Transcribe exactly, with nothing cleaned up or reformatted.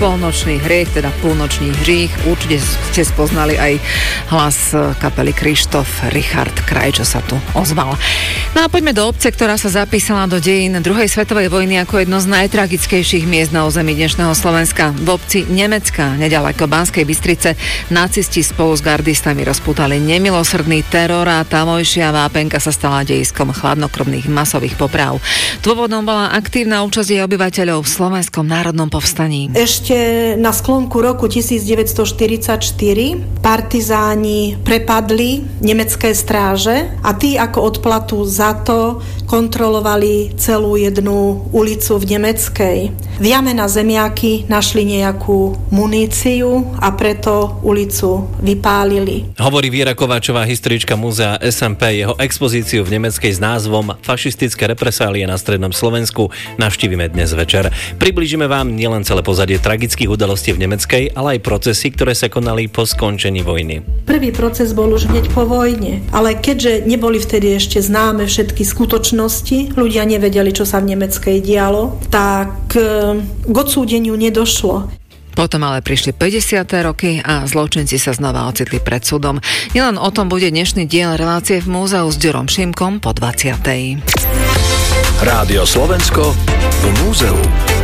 Polnočný hriech, teda polnočný hřích. Určite ste spoznali aj hlas kapely Krištof Richard Kraj, čo sa tu ozval. No a poďme do obce, ktorá sa zapísala do dejín druhej svetovej vojny ako jedno z najtragickejších miest na území dnešného Slovenska. V obci Nemecka, neďaleko Banskej Bystrice, nacisti spolu s gardistami rozpútali nemilosrdný teror a tamojšia vápenka sa stala dejiskom chladnokrvných masových popráv. Dôvodom bola aktívna účasť jej obyvateľov v Slovenskom národnom povstaní. Ešte na sklonku roku devätnásťstoštyridsaťštyri partizáni prepadli nemecké stráže a tí ako odplatu za to kontrolovali celú jednu ulicu v Nemeckej. V jame na zemiaky našli nejakú muníciu a preto ulicu vypálili. Hovorí Viera Kováčová, historička múzea es em pé. Jeho expozíciu v Nemeckej s názvom Fašistické represálie na strednom Slovensku navštívime dnes večer. Priblížime vám nielen celé pozadie tragických udalostí v Nemeckej, ale aj procesy, ktoré sa konali po skončení vojny. Prvý proces bol už hneď po vojne, ale keďže neboli vtedy ešte známe všetky skutočnosti, ľudia nevedeli, čo sa v Nemeckej dialo, tak k odsúdeniu nedošlo. Potom ale prišli päťdesiate roky a zločinci sa znova ocitli pred súdom. Nielen o tom bude dnešný diel relácie v múzeu s Ďurom Šimkom po dvadsiatej. Rádio Slovensko v múzeu.